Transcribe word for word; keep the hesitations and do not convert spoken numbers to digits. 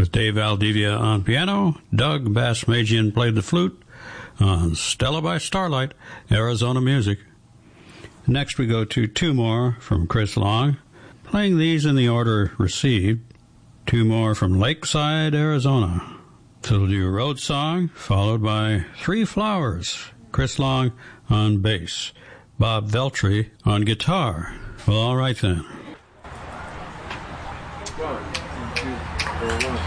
with Dave Valdivia on piano. Doug Bassmagian played the flute on Stella by Starlight, Arizona Music. Next we go to two more from Chris Long, playing these in the order received. Two more from Lakeside, Arizona. So we'll do Road Song, followed by Three Flowers, Chris Long on bass, Bob Veltri on guitar. Well, all right then. One, two, four, one.